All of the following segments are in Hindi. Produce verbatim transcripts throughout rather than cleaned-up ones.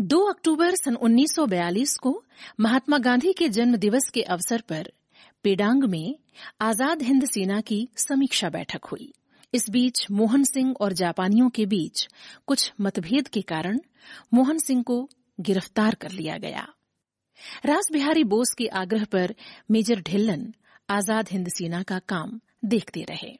दो अक्टूबर सन उन्नीस सौ बयालीस को महात्मा गांधी के जन्म दिवस के अवसर पर पेडांग में आजाद हिंद सेना की समीक्षा बैठक हुई। इस बीच मोहन सिंह और जापानियों के बीच कुछ मतभेद के कारण मोहन सिंह को गिरफ्तार कर लिया गया। रास बिहारी बोस के आग्रह पर मेजर ढिल्लन आजाद हिंद सेना का काम देखते रहे।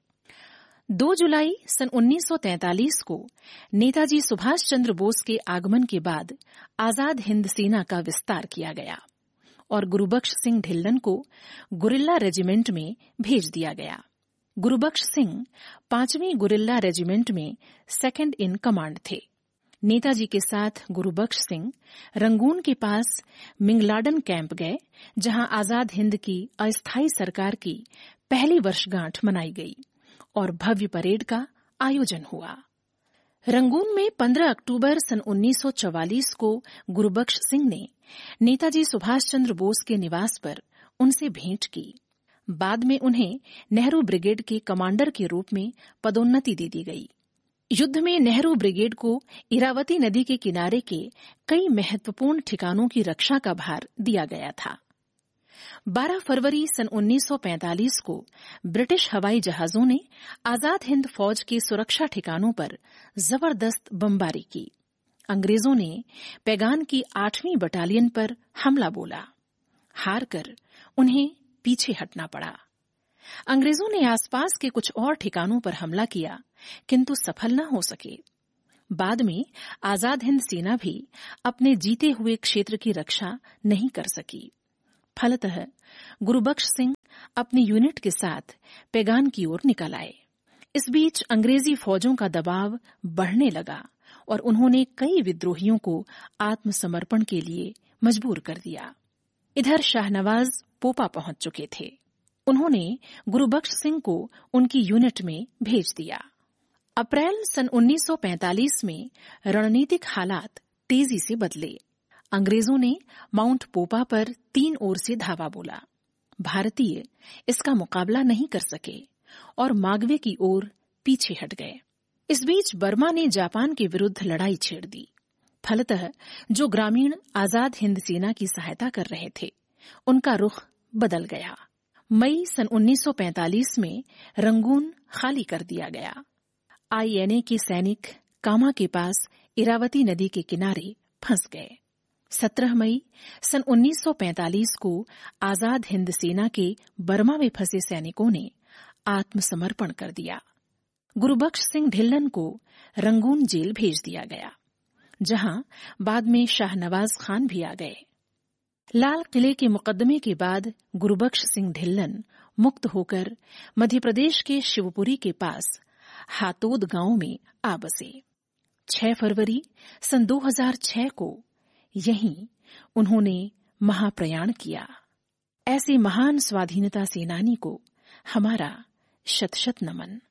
दो जुलाई सन उन्नीस सौ तैंतालीस को नेताजी सुभाष चंद्र बोस के आगमन के बाद आजाद हिंद सेना का विस्तार किया गया और गुरुबख्श सिंह ढिल्लन को गुरिल्ला रेजिमेंट में भेज दिया गया। गुरुबख्श सिंह पांचवीं गुरिल्ला रेजिमेंट में सेकंड इन कमांड थे। नेताजी के साथ गुरुबख्श सिंह रंगून के पास मिंगलाडन कैंप गए, जहां आजाद हिंद की अस्थायी सरकार की पहली वर्षगांठ मनाई गई और भव्य परेड का आयोजन हुआ। रंगून में पंद्रह अक्टूबर सन उन्नीस सौ चौवालीस को गुरुबख्श सिंह ने नेताजी सुभाष चंद्र बोस के निवास पर उनसे भेंट की। बाद में उन्हें नेहरू ब्रिगेड के कमांडर के रूप में पदोन्नति दे दी गई। युद्ध में नेहरू ब्रिगेड को इरावती नदी के किनारे के कई महत्वपूर्ण ठिकानों की रक्षा का भार दिया गया था। बारह फरवरी सन उन्नीस सौ पैंतालीस को ब्रिटिश हवाई जहाजों ने आजाद हिंद फौज के सुरक्षा ठिकानों पर जबरदस्त बमबारी की। अंग्रेजों ने पैगान की आठवीं बटालियन पर हमला बोला। हार कर उन्हें पीछे हटना पड़ा। अंग्रेजों ने आसपास के कुछ और ठिकानों पर हमला किया, किंतु सफल न हो सके। बाद में आजाद हिंद सेना भी अपने जीते हुए क्षेत्र की रक्षा नहीं कर सकी। फलतः गुरुबख्श सिंह अपनी यूनिट के साथ पैगान की ओर निकल आए। इस बीच अंग्रेजी फौजों का दबाव बढ़ने लगा और उन्होंने कई विद्रोहियों को आत्मसमर्पण के लिए मजबूर कर दिया। इधर शाहनवाज पोपा पहुंच चुके थे। उन्होंने गुरुबख्श सिंह को उनकी यूनिट में भेज दिया। अप्रैल सन उन्नीस सौ पैंतालीस में रणनीतिक हालात तेजी से बदले। अंग्रेजों ने माउंट पोपा पर तीन ओर से धावा बोला। भारतीय इसका मुकाबला नहीं कर सके और मागवे की ओर पीछे हट गए। इस बीच बर्मा ने जापान के विरुद्ध लड़ाई छेड़ दी। फलतः जो ग्रामीण आजाद हिंद सेना की सहायता कर रहे थे, उनका रुख बदल गया। मई सन उन्नीस सौ पैंतालीस में रंगून खाली कर दिया गया। आईएनए के सैनिक कामा के पास इरावती नदी के किनारे फंस गए। सत्रह मई सन उन्नीस सौ पैंतालीस को आजाद हिंद सेना के बर्मा में फंसे सैनिकों ने आत्मसमर्पण कर दिया। गुरुबख्श सिंह ढिल्लन को रंगून जेल भेज दिया गया, जहां बाद में शाहनवाज खान भी आ गए। लाल किले के मुकदमे के बाद गुरुबख्श सिंह ढिल्लन मुक्त होकर मध्य प्रदेश के शिवपुरी के पास हातोद गांव में आ बसे। छह फरवरी सन दो हज़ार छह को यहीं उन्होंने महाप्रयाण किया। ऐसे महान स्वाधीनता सेनानी को हमारा शत शत नमन।